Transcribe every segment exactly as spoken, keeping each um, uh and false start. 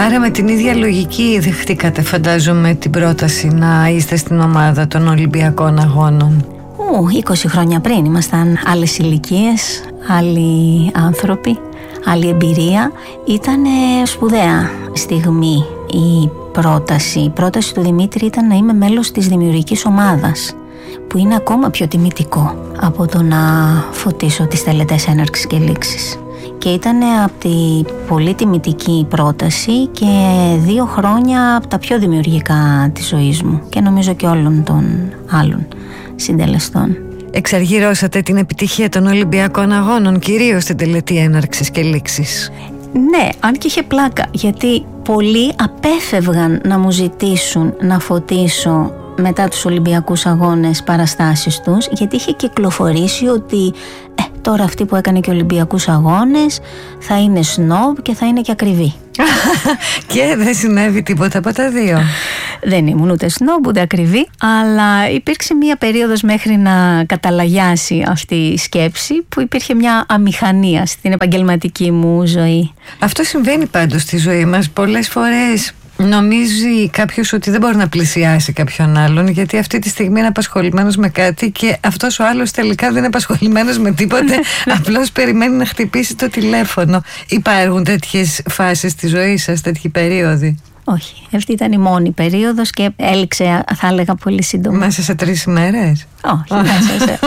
Άρα με την ίδια λογική δεχτήκατε, φαντάζομαι, την πρόταση να είστε στην ομάδα των Ολυμπιακών Αγώνων. Ου, είκοσι χρόνια πριν ήμασταν άλλες ηλικίες, άλλοι άνθρωποι, άλλη εμπειρία. Ήτανε σπουδαία στιγμή η πρόταση. Η πρόταση του Δημήτρη ήταν να είμαι μέλος της δημιουργικής ομάδας, που είναι ακόμα πιο τιμητικό από το να φωτίσω τις τελετές έναρξης και λήξης. Και ήταν από τη πολύ τιμητική πρόταση και δύο χρόνια από τα πιο δημιουργικά της ζωής μου και νομίζω και όλων των άλλων συντελεστών. Εξαργυρώσατε την επιτυχία των Ολυμπιακών Αγώνων, κυρίως στην τελετή έναρξης και λήξης. Ναι, αν και είχε πλάκα, γιατί πολλοί απέφευγαν να μου ζητήσουν να φωτίσω μετά τους Ολυμπιακούς Αγώνες παραστάσεις τους, γιατί είχε κυκλοφορήσει ότι ε, τώρα αυτή που έκανε και Ολυμπιακούς Αγώνες θα είναι σνόμπ και θα είναι και ακριβή. Και δεν συνέβη τίποτα από τα δύο. Δεν ήμουν ούτε σνόμπ ούτε ακριβή, αλλά υπήρξε μια περίοδος μέχρι να καταλαγιάσει αυτή η σκέψη, που υπήρχε μια αμηχανία στην επαγγελματική μου ζωή. Αυτό συμβαίνει πάντως στη ζωή μας πολλές φορές. Νομίζει κάποιος ότι δεν μπορεί να πλησιάσει κάποιον άλλον, γιατί αυτή τη στιγμή είναι απασχολημένος με κάτι και αυτός ο άλλος τελικά δεν είναι απασχολημένος με τίποτε, απλώς περιμένει να χτυπήσει το τηλέφωνο. Υπάρχουν τέτοιες φάσεις στη ζωή σας, τέτοιοι περίοδοι? Όχι, αυτή ήταν η μόνη περίοδος και έληξε, θα έλεγα, πολύ σύντομα. Μέσα σε τρεις ημέρες? Όχι, μέσα σε...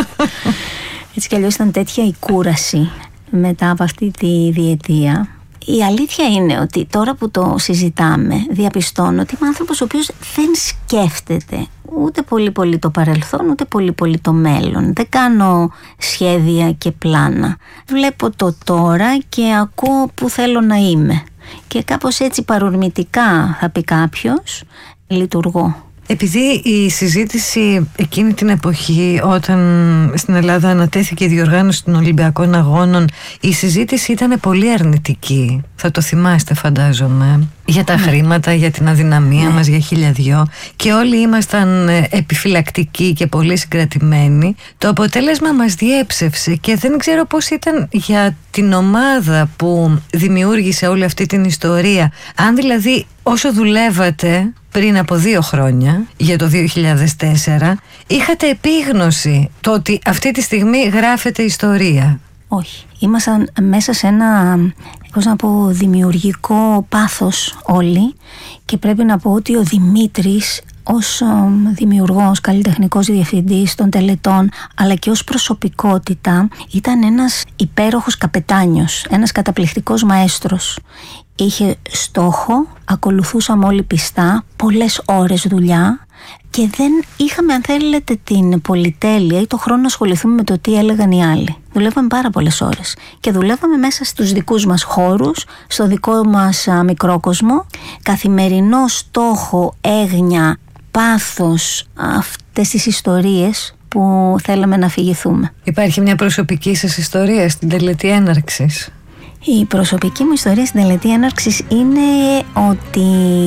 Έτσι κι αλλιώς ήταν τέτοια η κούραση μετά από αυτή τη διετία. Η αλήθεια είναι ότι τώρα που το συζητάμε, διαπιστώνω ότι είμαι άνθρωπος ο οποίος δεν σκέφτεται ούτε πολύ πολύ το παρελθόν, ούτε πολύ πολύ το μέλλον. Δεν κάνω σχέδια και πλάνα. Βλέπω το τώρα και ακούω που θέλω να είμαι. Και κάπως έτσι παρορμητικά, θα πει κάποιος, λειτουργώ. Επειδή η συζήτηση εκείνη την εποχή, όταν στην Ελλάδα ανατέθηκε η διοργάνωση των Ολυμπιακών Αγώνων, η συζήτηση ήταν πολύ αρνητική. Θα το θυμάστε, φαντάζομαι. Για τα ναι. χρήματα, για την αδυναμία ναι. μας, για χίλια δυο. Και όλοι ήμασταν επιφυλακτικοί και πολύ συγκρατημένοι. Το αποτέλεσμα μας διέψευσε και δεν ξέρω πώς ήταν για την ομάδα που δημιούργησε όλη αυτή την ιστορία. Αν δηλαδή όσο δουλεύατε πριν από δύο χρόνια, για το δύο χιλιάδες τέσσερα, είχατε επίγνωση το ότι αυτή τη στιγμή γράφεται ιστορία. Όχι. Ήμασταν μέσα σε ένα, πώς να πω, δημιουργικό πάθος όλοι, και πρέπει να πω ότι ο Δημήτρης ως δημιουργός, καλλιτεχνικός διευθυντής των τελετών, αλλά και ως προσωπικότητα, ήταν ένας υπέροχος καπετάνιος, ένας καταπληκτικός μαέστρος. Είχε στόχο, ακολουθούσαμε όλοι πιστά, πολλές ώρες δουλειά και δεν είχαμε, αν θέλετε, την πολυτέλεια ή το χρόνο να ασχοληθούμε με το τι έλεγαν οι άλλοι. Δουλεύαμε πάρα πολλές ώρες και δουλεύαμε μέσα στους δικούς μας χώρους, στο δικό μας α, μικρό κόσμο, καθημερινό στόχο, έγνοια, πάθος, αυτές τις ιστορίες που θέλαμε να αφηγηθούμε. Υπάρχει μια προσωπική σας ιστορία στην τελετή έναρξης? Η προσωπική μου ιστορία στην τελετή έναρξης είναι ότι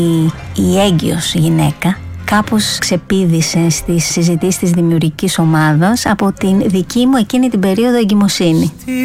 η έγκυος γυναίκα κάπως ξεπήδησε στις συζητήσεις της δημιουργικής ομάδας από την δική μου εκείνη την περίοδο εγκυμοσύνη.